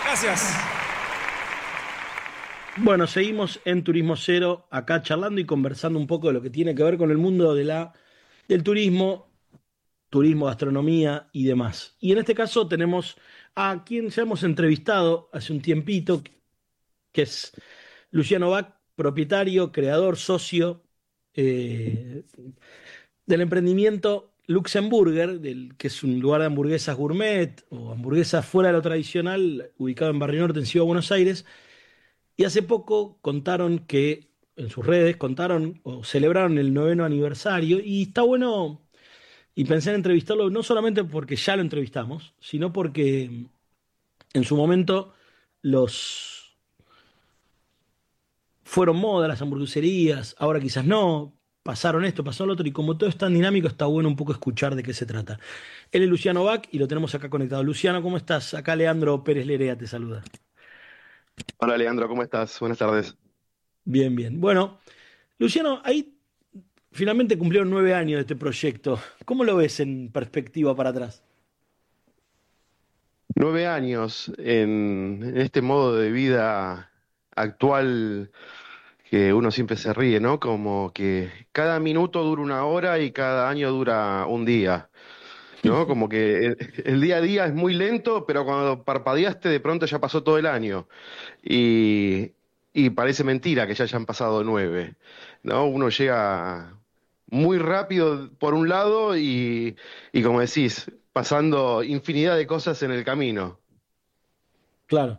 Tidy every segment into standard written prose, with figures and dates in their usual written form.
Gracias. Bueno, seguimos en Turismo Cero, acá charlando y conversando un poco de lo que tiene que ver con el mundo del turismo, turismo, gastronomía y demás. Y en este caso tenemos a quien ya hemos entrevistado hace un tiempito, que es Luciano Bach, propietario, creador, socio eh, del emprendimiento Luxemburger, que es un lugar de hamburguesas gourmet o hamburguesas fuera de lo tradicional, ubicado en Barrio Norte, en Ciudad de Buenos Aires. Y hace poco contaron que, en sus redes, contaron o celebraron el 9º aniversario. Y está bueno, y pensé en entrevistarlo no solamente porque ya lo entrevistamos, sino porque en su momento los fueron moda las hamburgueserías, ahora quizás no, pasaron esto, pasó lo otro, y como todo es tan dinámico, está bueno un poco escuchar de qué se trata. Él es Luciano Bach y lo tenemos acá conectado. Luciano, ¿cómo estás? Acá Leandro Pérez Lerea te saluda. Hola Leandro, ¿cómo estás? Buenas tardes. Bien, bien. Bueno, Luciano, ahí finalmente cumplieron 9 años de este proyecto. ¿Cómo lo ves en perspectiva para atrás? 9 años en este modo de vida actual que uno siempre se ríe, ¿no? Como que cada minuto dura una hora y cada año dura un día, ¿no? Como que el día a día es muy lento, pero cuando parpadeaste de pronto ya pasó todo el año. Y, y parece mentira que ya hayan pasado 9, ¿no? Uno llega muy rápido por un lado y como decís, pasando infinidad de cosas en el camino. Claro.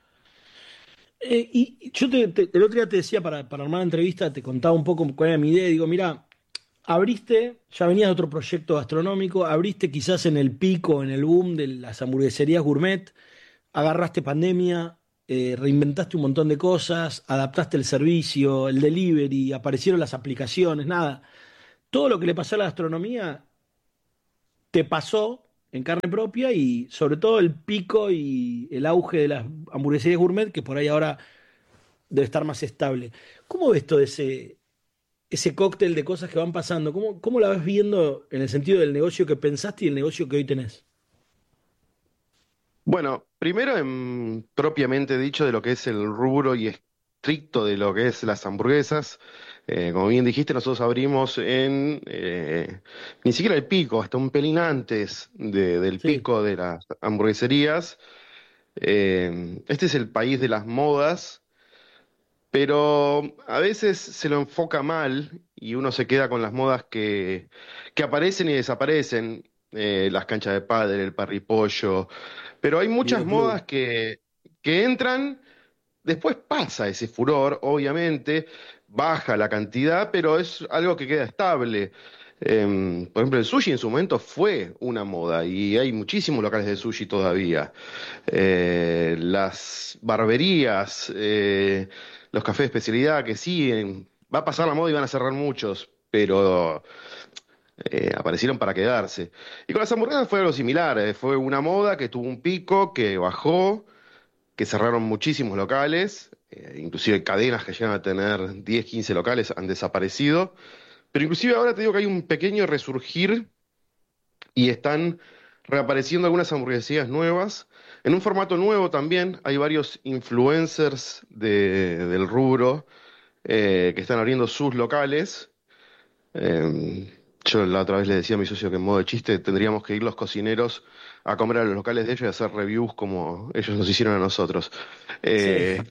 Y yo el otro día te decía, para armar la entrevista, te contaba un poco cuál era mi idea. Digo, mira, abriste, ya venías de otro proyecto gastronómico, abriste quizás en el pico, en el boom de las hamburgueserías gourmet, agarraste pandemia, reinventaste un montón de cosas, adaptaste el servicio, el delivery, aparecieron las aplicaciones, nada. Todo lo que le pasó a la gastronomía te pasó en carne propia y sobre todo el pico y el auge de las hamburgueserías gourmet, que por ahí ahora debe estar más estable. ¿Cómo ves todo ese cóctel de cosas que van pasando? ¿Cómo la ves viendo en el sentido del negocio que pensaste y el negocio que hoy tenés? Bueno, primero propiamente dicho de lo que es el rubro y estricto de lo que es las hamburguesas. Como bien dijiste, nosotros abrimos en ni siquiera el pico, hasta un pelín antes del Sí, pico de las hamburgueserías. Este es el país de las modas, pero a veces se lo enfoca mal y uno se queda con las modas que aparecen y desaparecen. Las canchas de pádel, el parripollo, pero hay muchas videoclub. modas que entran, después pasa ese furor, obviamente, baja la cantidad, pero es algo que queda estable. Por ejemplo, el sushi en su momento fue una moda y hay muchísimos locales de sushi todavía. Las barberías, los cafés de especialidad que siguen, va a pasar la moda y van a cerrar muchos, pero aparecieron para quedarse. Y con las hamburguesas fue algo similar, fue una moda que tuvo un pico, que bajó, que cerraron muchísimos locales, inclusive cadenas que llegan a tener 10, 15 locales han desaparecido, pero inclusive ahora te digo que hay un pequeño resurgir y están reapareciendo algunas hamburguesías nuevas. En un formato nuevo también hay varios influencers del rubro que están abriendo sus locales. Yo la otra vez le decía a mi socio que en modo de chiste tendríamos que ir los cocineros a comer a los locales de ellos y hacer reviews como ellos nos hicieron a nosotros. Sí, Eh,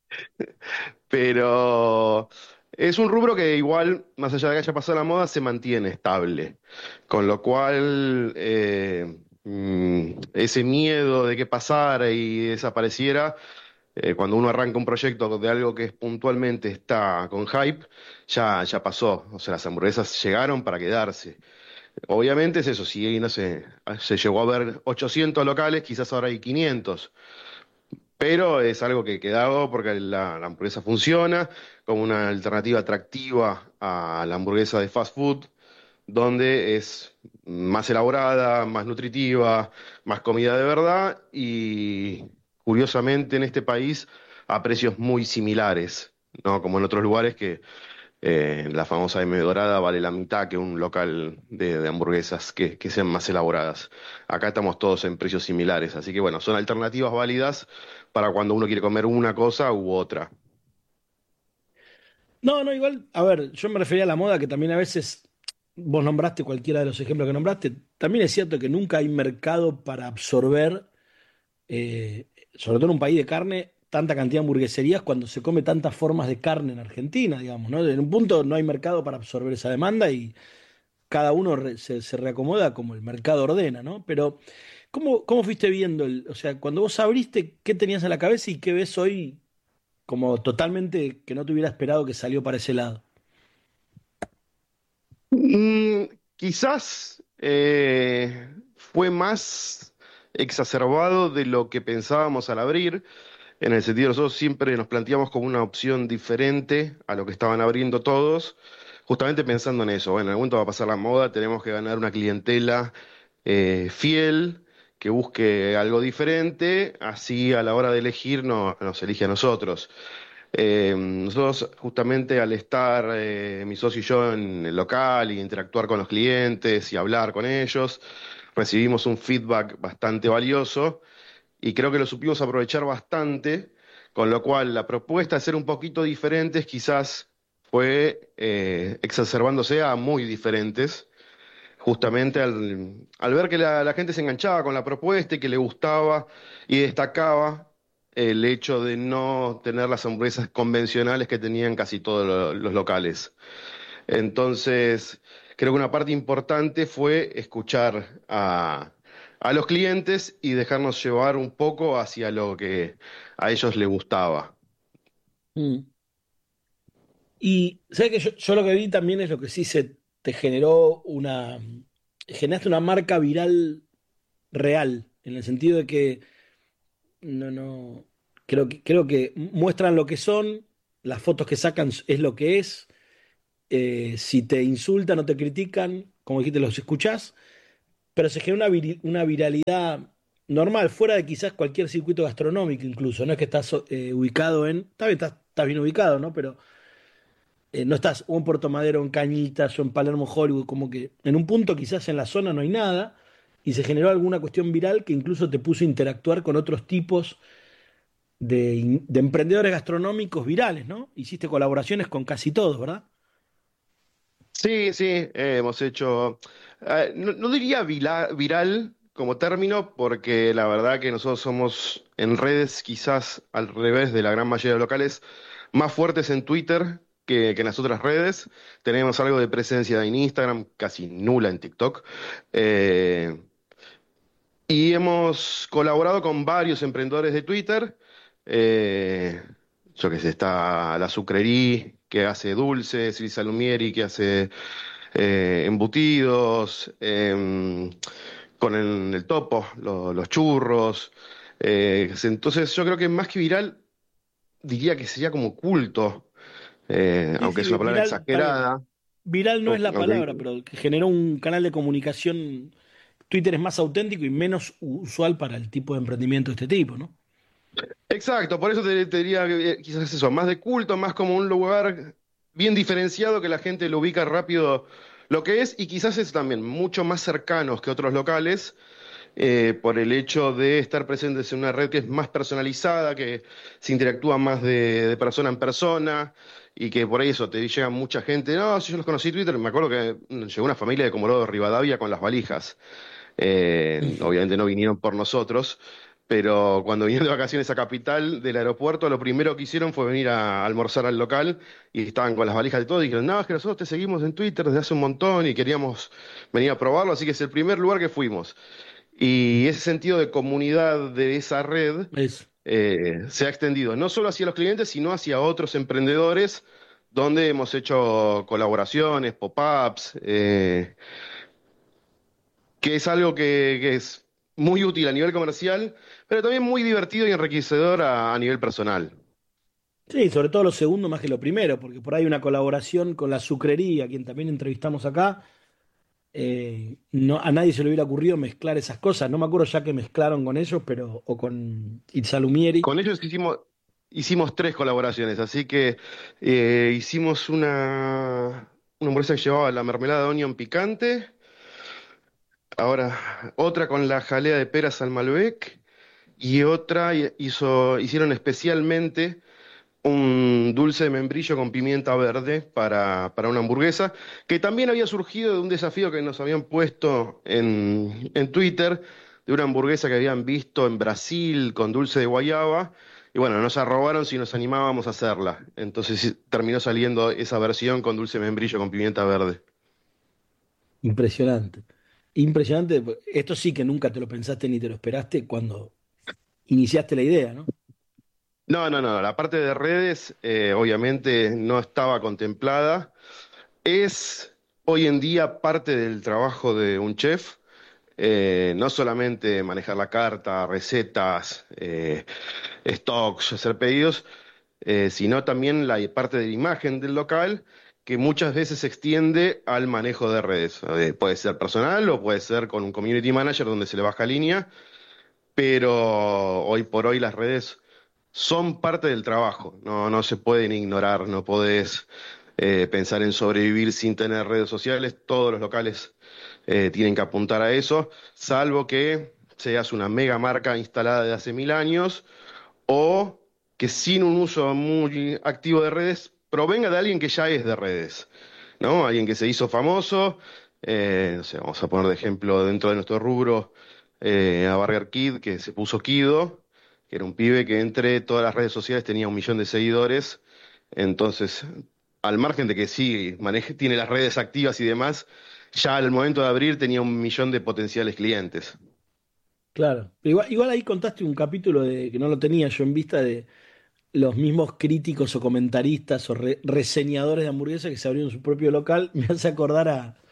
pero es un rubro que igual, más allá de que haya pasado la moda, se mantiene estable. Con lo cual, ese miedo de que pasara y desapareciera, cuando uno arranca un proyecto de algo que puntualmente está con hype, ya pasó. O sea, las hamburguesas llegaron para quedarse. Obviamente es eso, si no sé, se llegó a ver 800 locales, quizás ahora hay 500. Pero es algo que quedó porque la hamburguesa funciona como una alternativa atractiva a la hamburguesa de fast food, donde es más elaborada, más nutritiva, más comida de verdad y curiosamente en este país a precios muy similares, ¿no? Como en otros lugares que La famosa M dorada vale la mitad que un local de hamburguesas que sean más elaboradas. Acá estamos todos en precios similares, así que bueno, son alternativas válidas para cuando uno quiere comer una cosa u otra. No, no, igual, a ver, yo me refería a la moda que también a veces vos nombraste cualquiera de los ejemplos que nombraste. También es cierto que nunca hay mercado para absorber, sobre todo en un país de carne, tanta cantidad de hamburgueserías cuando se come tantas formas de carne en Argentina, digamos, ¿no? En un punto no hay mercado para absorber esa demanda y cada uno se reacomoda como el mercado ordena, ¿no? Pero, ¿cómo fuiste viendo o sea, cuando vos abriste, qué tenías en la cabeza y qué ves hoy como totalmente que no te hubiera esperado que salió para ese lado? Mm, Quizás fue más exacerbado de lo que pensábamos al abrir, en el sentido nosotros siempre nos planteamos como una opción diferente a lo que estaban abriendo todos, justamente pensando en eso. Bueno, en algún momento va a pasar la moda, tenemos que ganar una clientela fiel, que busque algo diferente, así a la hora de elegir nos elige a nosotros. Nosotros justamente al estar mi socio y yo en el local y interactuar con los clientes y hablar con ellos, recibimos un feedback bastante valioso y creo que lo supimos aprovechar bastante, con lo cual la propuesta de ser un poquito diferentes quizás fue exacerbándose a muy diferentes, justamente al ver que la gente se enganchaba con la propuesta y que le gustaba y destacaba el hecho de no tener las hamburguesas convencionales que tenían casi todos los locales. Entonces, creo que una parte importante fue escuchar a los clientes y dejarnos llevar un poco hacia lo que a ellos les gustaba. Mm. Y sabes que yo lo que vi también es lo que sí se te generó generaste una marca viral real, en el sentido de que no, creo que muestran lo que son, las fotos que sacan es lo que es, si te insultan o te critican, como dijiste, los escuchás, pero se genera una viralidad normal, fuera de quizás cualquier circuito gastronómico incluso, no es que estás ubicado estás bien ubicado, ¿no? Pero no estás o en Puerto Madero, o en Cañitas, o en Palermo, Hollywood, como que en un punto quizás en la zona no hay nada, y se generó alguna cuestión viral que incluso te puso a interactuar con otros tipos de emprendedores gastronómicos virales, ¿no? Hiciste colaboraciones con casi todos, ¿verdad? Sí, sí, hemos hecho, no diría viral como término, porque la verdad que nosotros somos en redes quizás al revés de la gran mayoría de locales, más fuertes en Twitter que en las otras redes. Tenemos algo de presencia en Instagram, casi nula en TikTok. Eh, y hemos colaborado con varios emprendedores de Twitter. Eh, yo qué sé, está la Sucrerí, que hace dulces, Lisa Lumieri, que hace embutidos, con el topo, los churros. Entonces yo creo que más que viral, diría que sería como culto, Sí, aunque sí, es una palabra viral, está bien. exagerada. Viral no es la Aunque, palabra, pero que generó un canal de comunicación. Twitter es más auténtico y menos usual para el tipo de emprendimiento de este tipo, ¿no? exacto, por eso te diría que quizás eso, más de culto, más como un lugar bien diferenciado que la gente lo ubica rápido lo que es, y quizás es también mucho más cercanos que otros locales, por el hecho de estar presentes en una red que es más personalizada, que se interactúa más de persona en persona, y que por ahí eso te llega mucha gente. No, si yo los conocí en Twitter, me acuerdo que llegó una familia de Comodoro Rivadavia con las valijas. Obviamente no vinieron por nosotros, pero cuando vinieron de vacaciones a Capital del aeropuerto, lo primero que hicieron fue venir a almorzar al local y estaban con las valijas de todo y dijeron, no, es que nosotros te seguimos en Twitter desde hace un montón y queríamos venir a probarlo, así que es el primer lugar que fuimos. Y ese sentido de comunidad de esa red Es. se ha extendido no solo hacia los clientes, sino hacia otros emprendedores, donde hemos hecho colaboraciones, pop-ups, que es algo que es muy útil a nivel comercial, pero también muy divertido y enriquecedor a nivel personal. Sí, sobre todo lo segundo más que lo primero, porque por ahí una colaboración con la Sucrería, a quien también entrevistamos acá, no, a nadie se le hubiera ocurrido mezclar esas cosas. No me acuerdo ya que mezclaron con ellos, pero, o con Itzalumieri. Con ellos hicimos, hicimos tres colaboraciones, así que hicimos una hamburguesa que llevaba la mermelada de onion picante, ahora otra con la jalea de peras al Malbec y otra hicieron especialmente un dulce de membrillo con pimienta verde para una hamburguesa, que también había surgido de un desafío que nos habían puesto en Twitter, de una hamburguesa que habían visto en Brasil con dulce de guayaba, y bueno, nos arrobaron si nos animábamos a hacerla. Entonces sí, terminó saliendo esa versión con dulce de membrillo con pimienta verde. Impresionante. Impresionante. Esto sí que nunca te lo pensaste ni te lo esperaste cuando iniciaste la idea, ¿no? No, no, no, la parte de redes obviamente no estaba contemplada. Es hoy en día parte del trabajo de un chef. No solamente manejar la carta, recetas, stocks, hacer pedidos, sino también la parte de la imagen del local, que muchas veces se extiende al manejo de redes. Puede ser personal o puede ser con un community manager donde se le baja línea, pero hoy por hoy las redes son parte del trabajo, no, no se pueden ignorar, no podés pensar en sobrevivir sin tener redes sociales, todos los locales tienen que apuntar a eso, salvo que seas una mega marca instalada de hace 1000 años o que sin un uso muy activo de redes provenga de alguien que ya es de redes, ¿no? Alguien que se hizo famoso, no sé, vamos a poner de ejemplo dentro de nuestro rubro a Burger Kid, que se puso Kido, que era un pibe que entre todas las redes sociales tenía 1 millón de seguidores, entonces, al margen de que sí, tiene las redes activas y demás, ya al momento de abrir tenía 1 millón de potenciales clientes. Claro. Pero igual ahí contaste un capítulo de que no lo tenía yo en vista de los mismos críticos o comentaristas o reseñadores de hamburguesas que se abrieron su propio local. Me hace acordar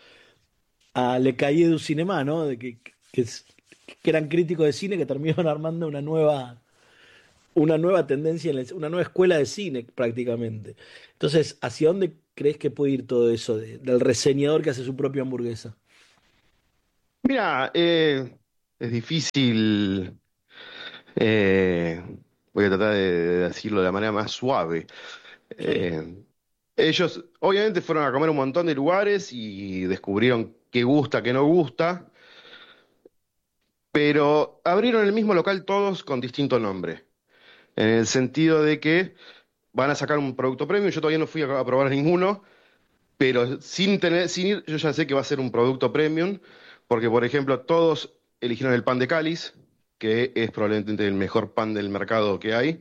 a Le Cahiers du Cinéma, ¿no? De que eran críticos de cine que terminaron armando una nueva tendencia, una nueva escuela de cine prácticamente. Entonces, ¿hacia dónde crees que puede ir todo eso del reseñador que hace su propia hamburguesa? Mira, es difícil, eh, voy a tratar de decirlo de la manera más suave. Sí. Eh, Ellos obviamente fueron a comer un montón de lugares y descubrieron qué gusta, qué no gusta, pero abrieron el mismo local todos con distinto nombre, en el sentido de que van a sacar un producto premium. Yo todavía no fui a probar ninguno, pero sin ir, yo ya sé que va a ser un producto premium, porque por ejemplo todos eligieron el pan de Cáliz, que es probablemente el mejor pan del mercado que hay.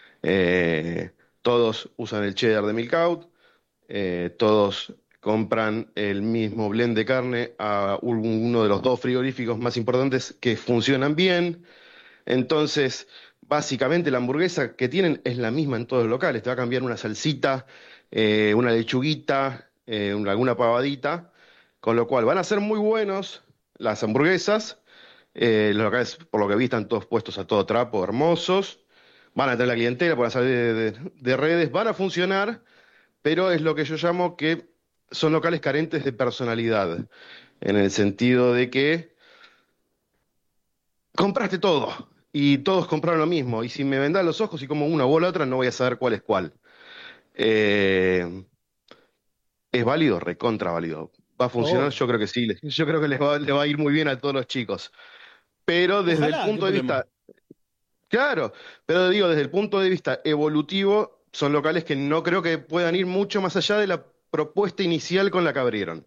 Todos usan el cheddar de Milkout. Todos compran el mismo blend de carne a uno de los dos frigoríficos más importantes que funcionan bien. Entonces, básicamente la hamburguesa que tienen es la misma en todos los locales. Te va a cambiar una salsita, una lechuguita, alguna pavadita, con lo cual van a ser muy buenos las hamburguesas. Los locales, por lo que vi, están todos puestos a todo trapo, hermosos. Van a tener la clientela, van a salir de redes, van a funcionar, pero es lo que yo llamo que son locales carentes de personalidad, en el sentido de que compraste todo y todos compraron lo mismo, y si me vendás los ojos y como una o la otra, no voy a saber cuál es cuál. Eh, ¿Es válido? Recontra válido. ¿Va a funcionar? Obvio. Yo creo que sí, yo creo que les va a ir muy bien a todos los chicos. Pero desde el Ojalá, ¿qué punto de problema? vista, claro, pero digo, desde el punto de vista evolutivo, son locales que no creo que puedan ir mucho más allá de la propuesta inicial con la que abrieron.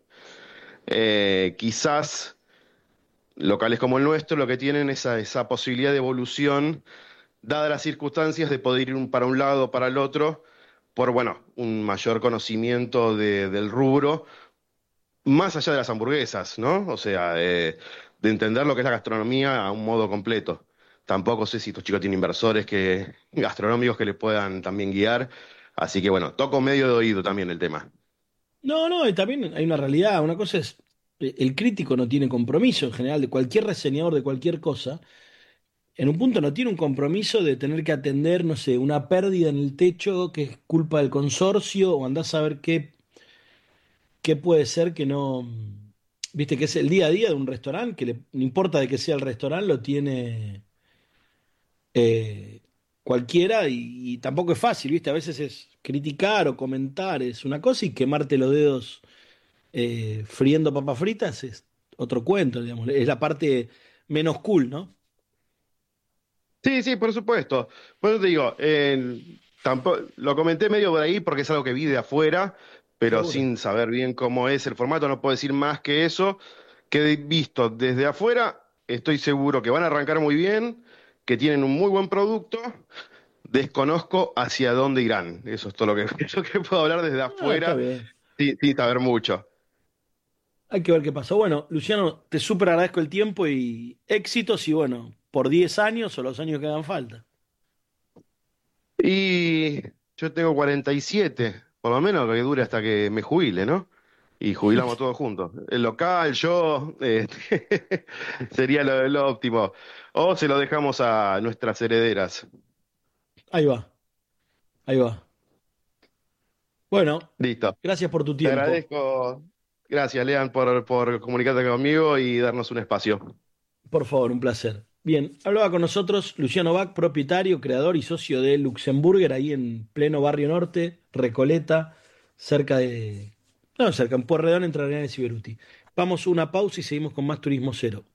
Quizás locales como el nuestro lo que tienen es esa posibilidad de evolución, dadas las circunstancias de poder ir para un lado o para el otro, por, bueno, un mayor conocimiento del rubro, más allá de las hamburguesas, ¿no? O sea, de entender lo que es la gastronomía a un modo completo. Tampoco sé si estos chicos tienen inversores gastronómicos que les puedan también guiar, así que bueno, toco medio de oído también el tema. No, no, y también hay una realidad. Una cosa es, el crítico no tiene compromiso en general de cualquier reseñador de cualquier cosa. En un punto no tiene un compromiso de tener que atender, no sé, una pérdida en el techo que es culpa del consorcio o andás a ver qué puede ser que no. Viste que es el día a día de un restaurante, que no importa de que sea el restaurante, lo tiene. cualquiera y tampoco es fácil, ¿viste? A veces es criticar o comentar, es una cosa y quemarte los dedos friendo papas fritas es otro cuento, digamos. Es la parte menos cool, ¿no? Sí, sí, por supuesto. Por eso te digo, tampoco, lo comenté medio por ahí porque es algo que vi de afuera, pero Seguro. sin saber bien cómo es el formato, no puedo decir más que eso. Que visto desde afuera, estoy seguro que van a arrancar muy bien, que tienen un muy buen producto. Desconozco hacia dónde irán. Eso es todo lo que, eso que puedo hablar desde Ah, está afuera, bien. sin saber mucho. Hay que ver qué pasa. Bueno, Luciano, te súper agradezco el tiempo y éxitos y bueno, por 10 años o los años que hagan falta. Y yo tengo 47, por lo menos que dure hasta que me jubile, ¿no? Y jubilamos todos juntos. El local, yo, sería lo óptimo. O se lo dejamos a nuestras herederas. Ahí va, ahí va. Bueno, Listo. gracias por tu Te tiempo. agradezco. Gracias, Lean, por comunicarte conmigo y darnos un espacio. Por favor, un placer. Bien, hablaba con nosotros Luciano Bach, propietario, creador y socio de Luxemburger, ahí en pleno Barrio Norte, Recoleta, cerca de... No, cerca, en Pueyrredón, entre Arenales y Beruti. Vamos a una pausa y seguimos con más Turismo Cero.